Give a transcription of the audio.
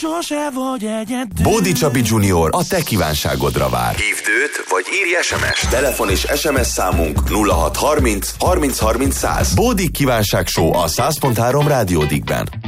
sose vagy egyedül. Bódi Csabi Junior a te kívánságodra vár. Hívd őt, vagy írj SMS. Telefon és SMS számunk 0630 30 30 100. Bódi Kívánság Show a 100.3 Rádiódikben.